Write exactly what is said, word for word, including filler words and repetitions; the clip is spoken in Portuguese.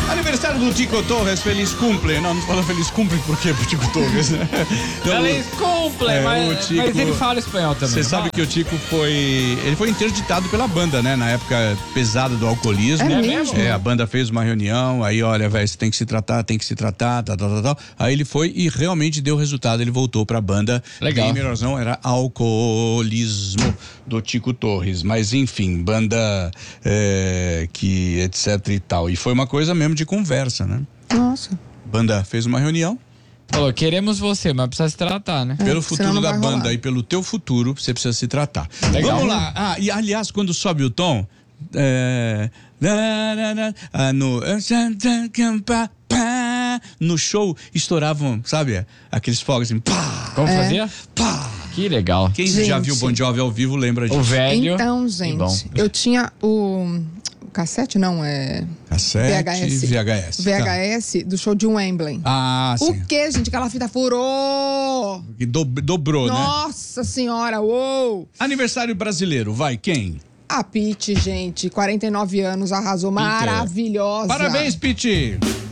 Aniversário do Tico Torres, feliz cumple. Não, não fala feliz cumple por quê pro Tico Torres, né? Então, feliz cumple, é, mas, Tico, mas ele fala espanhol também. Você sabe que o Tico foi... Ele foi interditado pela banda, né? Na época pesada do alcoolismo. É mesmo? É, a banda fez uma reunião, aí olha, velho, você tem que se tratar, tem que se tratar, tal, tal, tal, tal. Aí ele foi e realmente deu resultado, ele voltou pra banda. Legal. Bem melhorzão, era alcoolismo do Tico Torres. Mas enfim, banda é, que etc e tal. E foi uma coisa mesmo de conversa, né? Nossa. Banda fez uma reunião. Falou, queremos você, mas precisa se tratar, né? É, Pelo senão futuro não da vai banda rolar. e pelo teu futuro, você precisa se tratar. Legal. Vamos lá. Ah, e aliás, quando sobe o tom, é, ah, no, no show estouravam, sabe? Aqueles fogos assim, pá, Como É. fazia? pá. Que legal. Quem Gente. já viu Bon Jovi ao vivo lembra disso. O velho. Então, e bom. gente, eu tinha o, o cassete, não, é Cassete, V H S. V H S. V H S do show de Wembley. Ah, sim. O que, gente? Aquela fita furou! Que do- dobrou, né? Nossa senhora, uou! Aniversário brasileiro, vai, quem? A Pitty, gente, quarenta e nove anos, arrasou, maravilhosa. Parabéns, Piti!